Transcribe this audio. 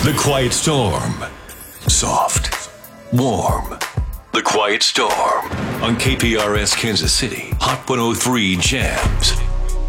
The Quiet Storm. Soft. Warm. The Quiet Storm. On KPRS Kansas City. Hot 103 Jams.